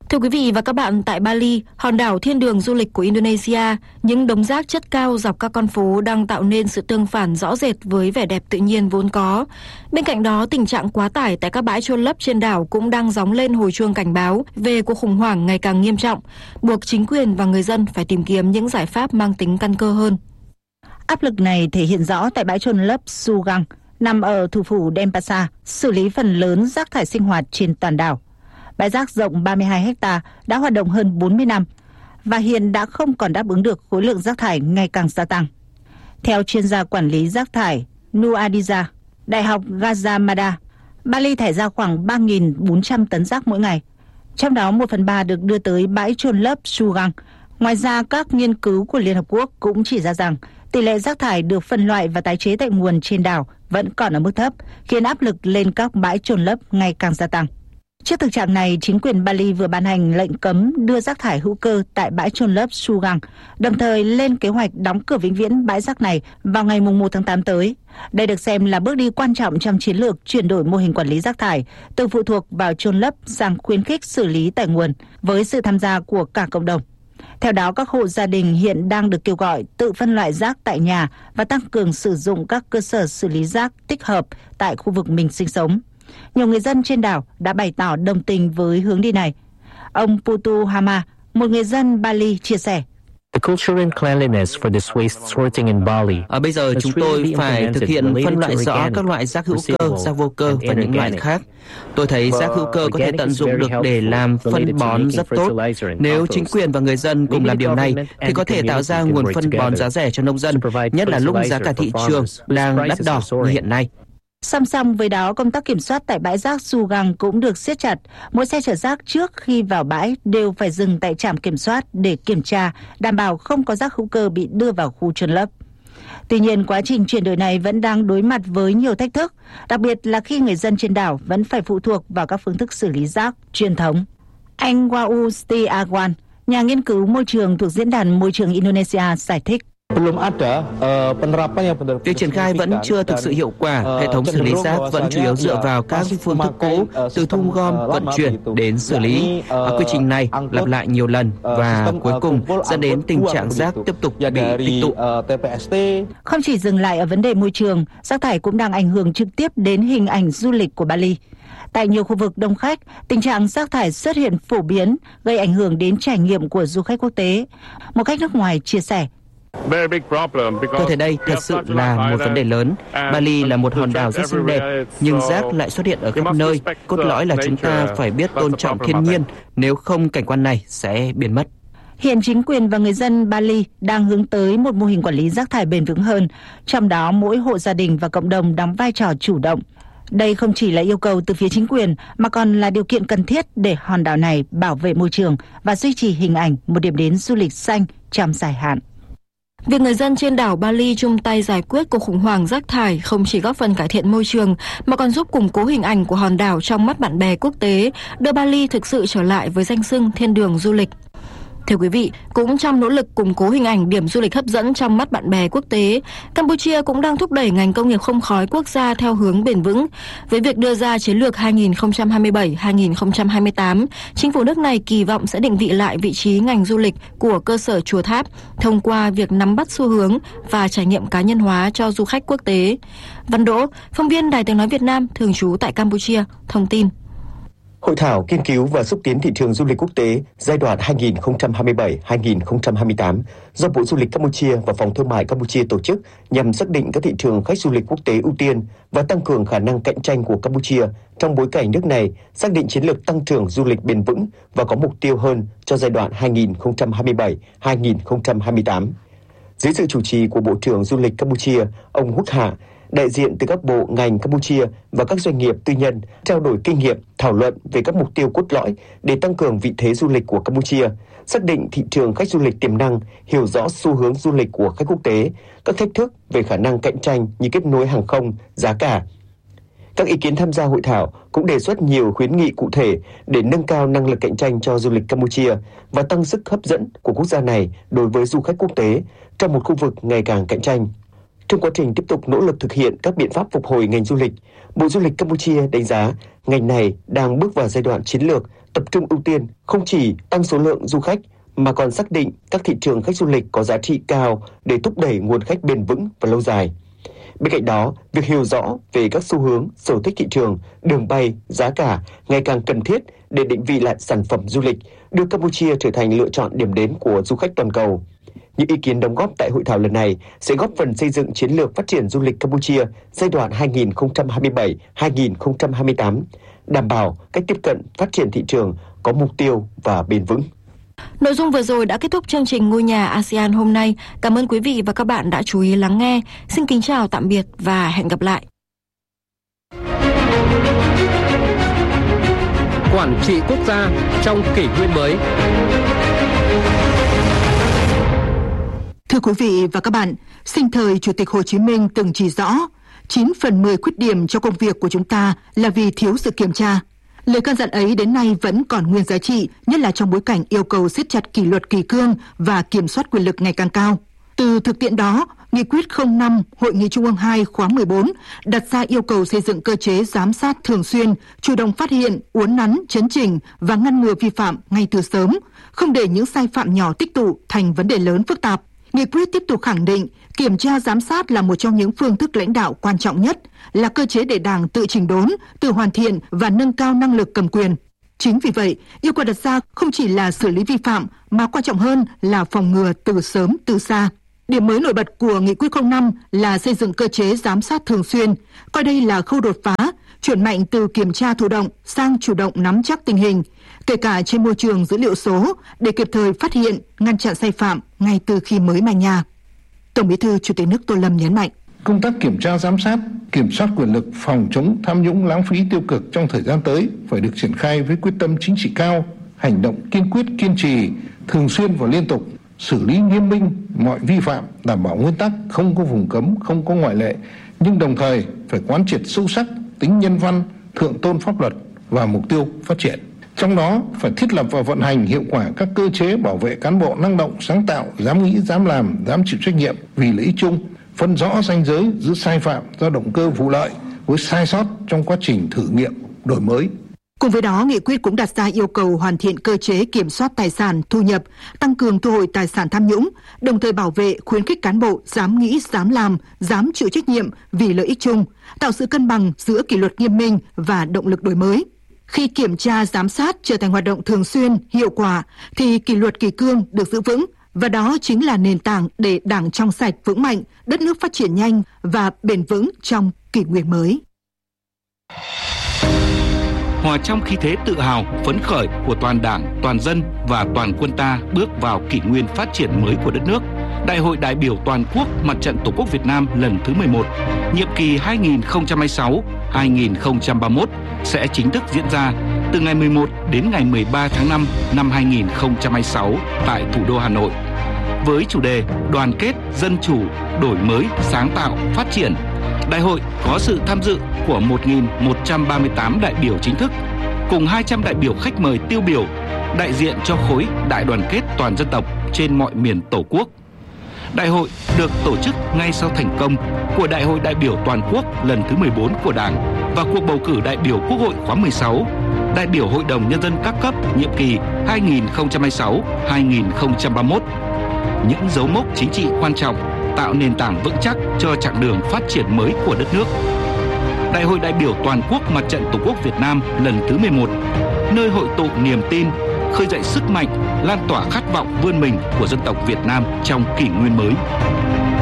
Thưa quý vị và các bạn, tại Bali, hòn đảo thiên đường du lịch của Indonesia, những đống rác chất cao dọc các con phố đang tạo nên sự tương phản rõ rệt với vẻ đẹp tự nhiên vốn có. Bên cạnh đó, tình trạng quá tải tại các bãi chôn lấp trên đảo cũng đang gióng lên hồi chuông cảnh báo về cuộc khủng hoảng ngày càng nghiêm trọng, buộc chính quyền và người dân phải tìm kiếm những giải pháp mang tính căn cơ hơn. Áp lực này thể hiện rõ tại bãi chôn lấp Sugang, nằm ở thủ phủ Denpasar, xử lý phần lớn rác thải sinh hoạt trên toàn đảo. Bãi rác rộng 32 ha đã hoạt động hơn 40 năm và hiện đã không còn đáp ứng được khối lượng rác thải ngày càng gia tăng. Theo chuyên gia quản lý rác thải Nuadiza, Đại học Gadjah Mada, Bali thải ra khoảng 3.400 tấn rác mỗi ngày. Trong đó 1/3 được đưa tới bãi chôn lấp Sugang. Ngoài ra, các nghiên cứu của Liên Hợp Quốc cũng chỉ ra rằng tỷ lệ rác thải được phân loại và tái chế tại nguồn trên đảo vẫn còn ở mức thấp, khiến áp lực lên các bãi chôn lấp ngày càng gia tăng. Trước thực trạng này, chính quyền Bali vừa ban hành lệnh cấm đưa rác thải hữu cơ tại bãi chôn lấp Sugang, đồng thời lên kế hoạch đóng cửa vĩnh viễn bãi rác này vào ngày 1 tháng 8 tới. Đây được xem là bước đi quan trọng trong chiến lược chuyển đổi mô hình quản lý rác thải từ phụ thuộc vào chôn lấp sang khuyến khích xử lý tại nguồn với sự tham gia của cả cộng đồng. Theo đó, các hộ gia đình hiện đang được kêu gọi tự phân loại rác tại nhà và tăng cường sử dụng các cơ sở xử lý rác tích hợp tại khu vực mình sinh sống. Nhiều người dân trên đảo đã bày tỏ đồng tình với hướng đi này. Ông Putu Hama, một người dân Bali, chia sẻ. Bây giờ chúng tôi phải thực hiện phân loại rõ các loại rác hữu cơ, rác vô cơ và những loại khác. Tôi thấy rác hữu cơ có thể tận dụng được để làm phân bón rất tốt. Nếu chính quyền và người dân cùng làm điều này thì có thể tạo ra nguồn phân bón giá rẻ cho nông dân, nhất là lúc giá cả thị trường đang đắt đỏ như hiện nay. Song song với đó, công tác kiểm soát tại bãi rác Sugang cũng được siết chặt. Mỗi xe chở rác trước khi vào bãi đều phải dừng tại trạm kiểm soát để kiểm tra, đảm bảo không có rác hữu cơ bị đưa vào khu chôn lấp. Tuy nhiên, quá trình chuyển đổi này vẫn đang đối mặt với nhiều thách thức, đặc biệt là khi người dân trên đảo vẫn phải phụ thuộc vào các phương thức xử lý rác truyền thống. Anh Wau Setiawan, nhà nghiên cứu môi trường thuộc Diễn đàn Môi trường Indonesia, giải thích. Việc triển khai vẫn chưa thực sự hiệu quả, hệ thống xử lý rác vẫn chủ yếu dựa vào các phương thức cũ, từ thu gom, vận chuyển đến xử lý. Quy trình này lặp lại nhiều lần và cuối cùng dẫn đến tình trạng rác tiếp tục bị tích tụ. Không chỉ dừng lại ở vấn đề môi trường, rác thải cũng đang ảnh hưởng trực tiếp đến hình ảnh du lịch của Bali. Tại nhiều khu vực đông khách, tình trạng rác thải xuất hiện phổ biến, gây ảnh hưởng đến trải nghiệm của du khách quốc tế. Một khách nước ngoài chia sẻ. Tôi thấy đây thật sự là một vấn đề lớn. Bali là một hòn đảo rất xinh đẹp, nhưng rác lại xuất hiện ở khắp nơi. Cốt lõi là chúng ta phải biết tôn trọng thiên nhiên, nếu không cảnh quan này sẽ biến mất. Hiện chính quyền và người dân Bali đang hướng tới một mô hình quản lý rác thải bền vững hơn, trong đó mỗi hộ gia đình và cộng đồng đóng vai trò chủ động. Đây không chỉ là yêu cầu từ phía chính quyền mà còn là điều kiện cần thiết để hòn đảo này bảo vệ môi trường và duy trì hình ảnh một điểm đến du lịch xanh trong dài hạn. Việc người dân trên đảo Bali chung tay giải quyết cuộc khủng hoảng rác thải không chỉ góp phần cải thiện môi trường mà còn giúp củng cố hình ảnh của hòn đảo trong mắt bạn bè quốc tế, đưa Bali thực sự trở lại với danh xưng thiên đường du lịch. Thưa quý vị, cũng trong nỗ lực củng cố hình ảnh điểm du lịch hấp dẫn trong mắt bạn bè quốc tế, Campuchia cũng đang thúc đẩy ngành công nghiệp không khói quốc gia theo hướng bền vững. Với việc đưa ra chiến lược 2027-2028, chính phủ nước này kỳ vọng sẽ định vị lại vị trí ngành du lịch của cơ sở Chùa Tháp thông qua việc nắm bắt xu hướng và trải nghiệm cá nhân hóa cho du khách quốc tế. Văn Đỗ, phóng viên Đài Tiếng nói Việt Nam thường trú tại Campuchia, thông tin. Hội thảo nghiên cứu và xúc tiến thị trường du lịch quốc tế giai đoạn 2027-2028 do Bộ Du lịch Campuchia và Phòng Thương mại Campuchia tổ chức nhằm xác định các thị trường khách du lịch quốc tế ưu tiên và tăng cường khả năng cạnh tranh của Campuchia trong bối cảnh nước này xác định chiến lược tăng trưởng du lịch bền vững và có mục tiêu hơn cho giai đoạn 2027-2028. Dưới sự chủ trì của Bộ trưởng Du lịch Campuchia, ông Huc Hạ, đại diện từ các bộ ngành Campuchia và các doanh nghiệp tư nhân trao đổi kinh nghiệm, thảo luận về các mục tiêu cốt lõi để tăng cường vị thế du lịch của Campuchia, xác định thị trường khách du lịch tiềm năng, hiểu rõ xu hướng du lịch của khách quốc tế, các thách thức về khả năng cạnh tranh như kết nối hàng không, giá cả. Các ý kiến tham gia hội thảo cũng đề xuất nhiều khuyến nghị cụ thể để nâng cao năng lực cạnh tranh cho du lịch Campuchia và tăng sức hấp dẫn của quốc gia này đối với du khách quốc tế trong một khu vực ngày càng cạnh tranh. Trong quá trình tiếp tục nỗ lực thực hiện các biện pháp phục hồi ngành du lịch, Bộ Du lịch Campuchia đánh giá ngành này đang bước vào giai đoạn chiến lược tập trung ưu tiên không chỉ tăng số lượng du khách mà còn xác định các thị trường khách du lịch có giá trị cao để thúc đẩy nguồn khách bền vững và lâu dài. Bên cạnh đó, việc hiểu rõ về các xu hướng, sở thích thị trường, đường bay, giá cả ngày càng cần thiết để định vị lại sản phẩm du lịch, đưa Campuchia trở thành lựa chọn điểm đến của du khách toàn cầu. Những ý kiến đóng góp tại hội thảo lần này sẽ góp phần xây dựng chiến lược phát triển du lịch Campuchia giai đoạn 2027-2028, đảm bảo cách tiếp cận phát triển thị trường có mục tiêu và bền vững. Nội dung vừa rồi đã kết thúc chương trình Ngôi nhà ASEAN hôm nay. Cảm ơn quý vị và các bạn đã chú ý lắng nghe. Xin kính chào tạm biệt và hẹn gặp lại. Quản trị quốc gia trong kỷ nguyên mới. Thưa quý vị và các bạn, sinh thời Chủ tịch Hồ Chí Minh từng chỉ rõ 9 phần 10 khuyết điểm cho công việc của chúng ta là vì thiếu sự kiểm tra. Lời căn dặn ấy đến nay vẫn còn nguyên giá trị, nhất là trong bối cảnh yêu cầu siết chặt kỷ luật kỷ cương và kiểm soát quyền lực ngày càng cao. Từ thực tiễn đó, Nghị quyết 05 Hội nghị Trung ương 2 khóa 14 đặt ra yêu cầu xây dựng cơ chế giám sát thường xuyên, chủ động phát hiện, uốn nắn, chấn chỉnh và ngăn ngừa vi phạm ngay từ sớm, không để những sai phạm nhỏ tích tụ thành vấn đề lớn phức tạp. Nghị quyết tiếp tục khẳng định kiểm tra giám sát là một trong những phương thức lãnh đạo quan trọng nhất, là cơ chế để Đảng tự chỉnh đốn, tự hoàn thiện và nâng cao năng lực cầm quyền. Chính vì vậy, yêu cầu đặt ra không chỉ là xử lý vi phạm mà quan trọng hơn là phòng ngừa từ sớm từ xa. Điểm mới nổi bật của Nghị quyết 05 là xây dựng cơ chế giám sát thường xuyên, coi đây là khâu đột phá, chuyển mạnh từ kiểm tra thụ động sang chủ động nắm chắc tình hình, kể cả trên môi trường dữ liệu số, để kịp thời phát hiện, ngăn chặn sai phạm ngay từ khi mới manh nha. Tổng Bí thư Chủ tịch nước Tô Lâm nhấn mạnh. Công tác kiểm tra giám sát, kiểm soát quyền lực, phòng chống tham nhũng lãng phí tiêu cực trong thời gian tới phải được triển khai với quyết tâm chính trị cao, hành động kiên quyết, kiên trì, thường xuyên và liên tục, xử lý nghiêm minh mọi vi phạm, đảm bảo nguyên tắc không có vùng cấm, không có ngoại lệ, nhưng đồng thời phải quán triệt sâu sắc tính nhân văn, thượng tôn pháp luật và mục tiêu phát triển. Trong đó phải thiết lập và vận hành hiệu quả các cơ chế bảo vệ cán bộ năng động, sáng tạo, dám nghĩ, dám làm, dám chịu trách nhiệm vì lợi ích chung, phân rõ ranh giới giữa sai phạm do động cơ vụ lợi với sai sót trong quá trình thử nghiệm, đổi mới. Cùng với đó, nghị quyết cũng đặt ra yêu cầu hoàn thiện cơ chế kiểm soát tài sản, thu nhập, tăng cường thu hồi tài sản tham nhũng, đồng thời bảo vệ, khuyến khích cán bộ dám nghĩ, dám làm, dám chịu trách nhiệm vì lợi ích chung, tạo sự cân bằng giữa kỷ luật nghiêm minh và động lực đổi mới. Khi kiểm tra giám sát trở thành hoạt động thường xuyên, hiệu quả, thì kỷ luật kỷ cương được giữ vững, và đó chính là nền tảng để Đảng trong sạch vững mạnh, đất nước phát triển nhanh và bền vững trong kỷ nguyên mới. Hòa trong khí thế tự hào, phấn khởi của toàn Đảng, toàn dân và toàn quân ta bước vào kỷ nguyên phát triển mới của đất nước, Đại hội đại biểu toàn quốc Mặt trận Tổ quốc Việt Nam lần thứ 11, nhiệm kỳ 2026-2031 sẽ chính thức diễn ra từ ngày 11 đến ngày 13 tháng 5 năm 2026 tại thủ đô Hà Nội. Với chủ đề Đoàn kết, dân chủ, đổi mới, sáng tạo, phát triển, đại hội có sự tham dự của 1.138 đại biểu chính thức, cùng 200 đại biểu khách mời tiêu biểu, đại diện cho khối đại đoàn kết toàn dân tộc trên mọi miền Tổ quốc. Đại hội được tổ chức ngay sau thành công của Đại hội đại biểu toàn quốc lần thứ 14 của Đảng và cuộc bầu cử đại biểu Quốc hội khóa 16, đại biểu Hội đồng Nhân dân các cấp nhiệm kỳ 2026-2031. Những dấu mốc chính trị quan trọng tạo nền tảng vững chắc cho chặng đường phát triển mới của đất nước. Đại hội đại biểu toàn quốc Mặt trận Tổ quốc Việt Nam lần thứ 11, nơi hội tụ niềm tin, khơi dậy sức mạnh, lan tỏa khát vọng vươn mình của dân tộc Việt Nam trong kỷ nguyên mới.